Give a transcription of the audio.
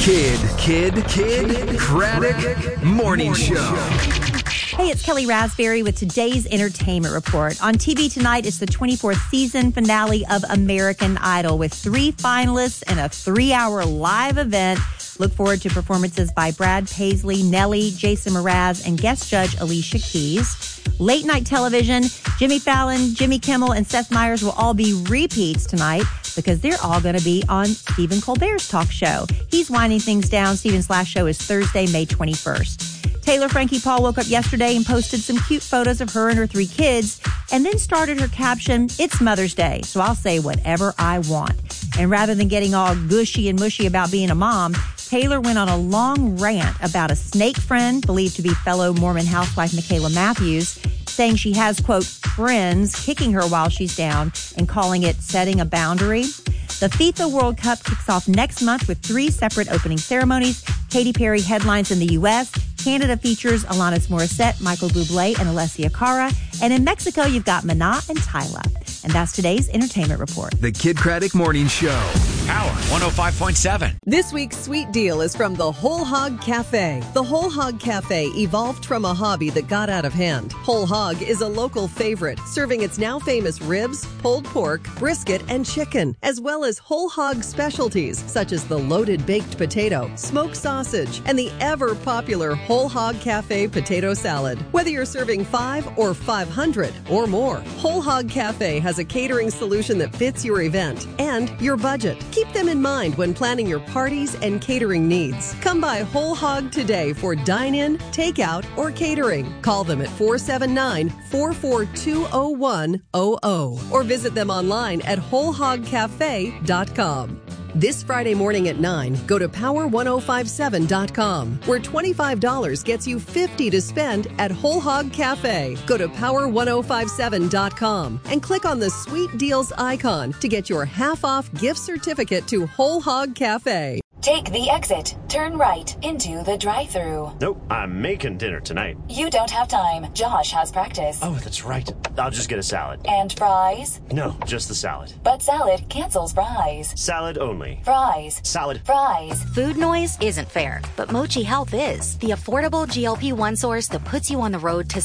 Kid Craddock Morning Show. Hey, it's Kelly Raspberry with today's entertainment report. On TV tonight is the 24th season finale of American Idol with 3 finalists and a 3-hour live event. Look forward to performances by Brad Paisley, Nelly, Jason Mraz, and guest judge Alicia Keys. Late night television, Jimmy Fallon, Jimmy Kimmel, and Seth Meyers will all be repeats tonight because they're all going to be on Stephen Colbert's talk show. He's winding things down. Stephen's last show is Thursday, May 21st. Taylor Frankie Paul woke up yesterday and posted some cute photos of her and her 3 kids and then started her caption, "It's Mother's Day, so I'll say whatever I want." And rather than getting all gushy and mushy about being a mom, Taylor went on a long rant about a snake friend believed to be fellow Mormon housewife Michaela Matthews, saying she has, quote, friends kicking her while she's down and calling it setting a boundary. The FIFA World Cup kicks off next month with 3 separate opening ceremonies. Katy Perry headlines in the U.S., Canada features Alanis Morissette, Michael Bublé, and Alessia Cara. And in Mexico, you've got Maná and Tyla. And that's today's entertainment report. The Kid Craddock Morning Show. Power 105.7. This week's sweet deal is from the Whole Hog Cafe. The Whole Hog Cafe evolved from a hobby that got out of hand. Whole Hog is a local favorite, serving its now famous ribs, pulled pork, brisket, and chicken, as well as whole hog specialties such as the loaded baked potato, smoked sausage, and the ever popular Whole Hog Cafe potato salad. Whether you're serving 5 or 500 or more, Whole Hog Cafe has a catering solution that fits your event and your budget. Keep them in mind when planning your parties and catering needs. Come by Whole Hog today for dine-in, takeout, or catering. Call them at 479-442-0100 or visit them online at wholehogcafe.com. This Friday morning at 9, go to power1057.com, where $25 gets you $50 to spend at Whole Hog Cafe. Go to power1057.com and click on the Sweet Deals icon to get your half-off gift certificate to Whole Hog Cafe. Take the exit. Turn right into the drive-thru. Nope, I'm making dinner tonight. You don't have time. Josh has practice. Oh, that's right. I'll just get a salad. And fries? No, just the salad. But salad cancels fries. Salad only. Fries. Salad. Fries. Food noise isn't fair, but Mochi Health is. The affordable GLP-1 source that puts you on the road to